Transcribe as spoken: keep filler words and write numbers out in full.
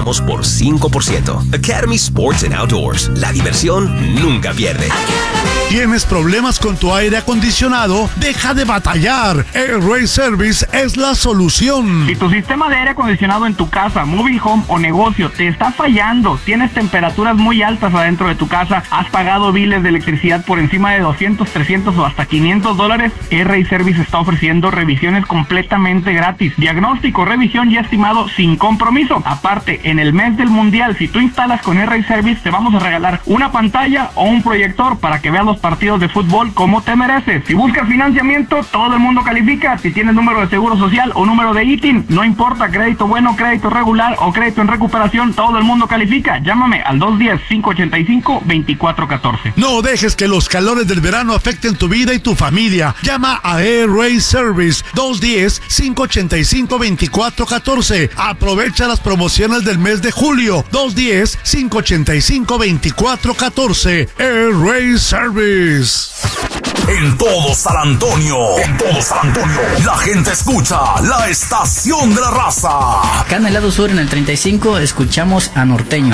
pagamos por cinco por ciento. Academy Sports and Outdoors. La diversión nunca pierde. ¿Tienes problemas con tu aire acondicionado? Deja de batallar. AirRace Service es la solución. Si tu sistema de aire acondicionado en tu casa, mobile home o negocio te está fallando, tienes temperaturas muy altas adentro de tu casa, has pagado biles de electricidad por encima de doscientos, trescientos o hasta quinientos dólares, AirRace Service está ofreciendo revisiones completamente gratis. Diagnóstico, revisión y estimado sin compromiso. Aparte, en el mes del mundial, si tú instalas con AirRace Service, te vamos a regalar una pantalla o un proyector para que veas los partidos de fútbol como te mereces. Si buscas financiamiento, todo el mundo califica. Si tienes número de seguro social o número de I T I N, no importa, crédito bueno, crédito regular o crédito en recuperación, todo el mundo califica. Llámame al dos uno cero, cinco ocho cinco, dos cuatro uno cuatro. No dejes que los calores del verano afecten tu vida y tu familia. Llama a AirRace Service dos uno cero, cinco ocho cinco, dos cuatro uno cuatro. Aprovecha las promociones del mes de julio. dos uno cero, cinco ocho cinco, dos cuatro uno cuatro. AirRace Service. En todo San Antonio, en todo San Antonio, la gente escucha la estación de la raza. Acá en el lado sur, en el treinta y cinco, escuchamos a Norteño.